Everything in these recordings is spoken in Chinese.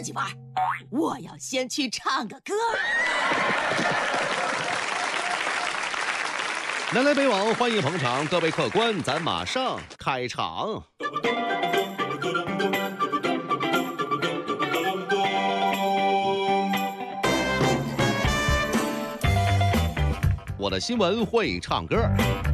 计玩，我要先去唱个歌。 南来北往，欢迎捧场，各位客官，咱马上开场。我的新闻会唱歌。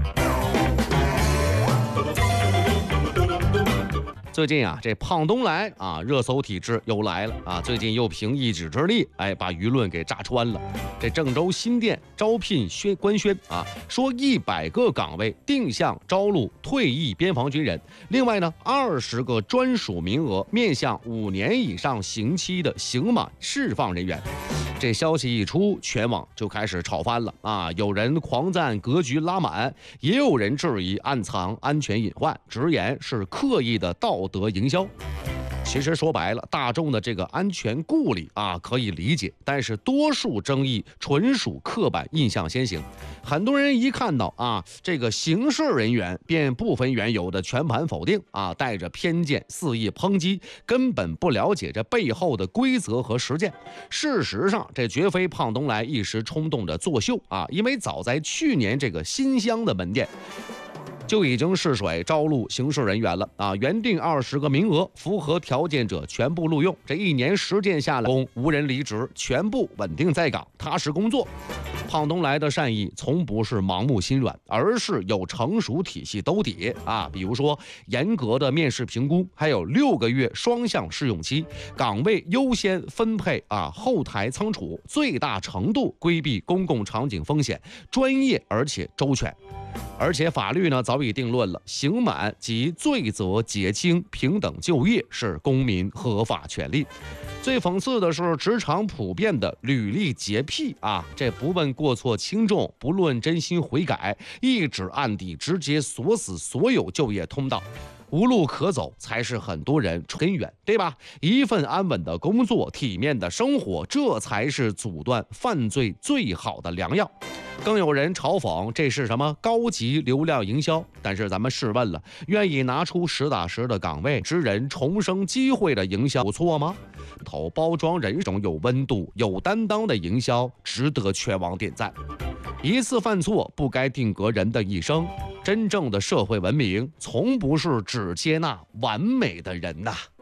最近啊，这胖东来啊，热搜体质又来了啊！最近又凭一己之力，把舆论给炸穿了。这郑州新店招聘官宣啊，说100个岗位定向招录退役边防军人，另外呢，20个专属名额面向5年以上刑期的刑满释放人员。这消息一出，全网就开始吵翻了啊！有人狂赞格局拉满，也有人质疑暗藏安全隐患，直言是刻意的道德营销。其实说白了，大众的这个安全顾虑啊，可以理解，但是多数争议纯属刻板印象先行。很多人一看到啊这个刑事人员，便不分缘由的全盘否定啊，带着偏见肆意抨击，根本不了解这背后的规则和实践。事实上，这绝非胖东来一时冲动的作秀啊，因为早在去年这个新乡的门店就已经试水招录刑事人员了啊！原定20个名额，符合条件者全部录用。这1年实践下来，无人离职，全部稳定在岗，踏实工作。胖东来的善意从不是盲目心软，而是有成熟体系兜底啊！比如说严格的面试评估，还有6个月双向试用期，岗位优先分配啊，后台仓储，最大程度规避公共场景风险，专业而且周全。而且法律呢早已定论了，刑满及罪责减轻、平等就业是公民合法权利。最讽刺的是，职场普遍的履历洁癖啊，这不问过错轻重，不论真心悔改，一纸案底直接锁死所有就业通道。无路可走才是很多人根源，对吧？一份安稳的工作，体面的生活，这才是阻断犯罪最好的良药。更有人嘲讽这是什么高级流量营销，但是咱们试问了，愿意拿出实打实的岗位之人重生机会的营销不错吗？包装人种有温度有担当的营销值得全网点赞。一次犯错不该定格人的一生，真正的社会文明从不是只接纳完美的人呐。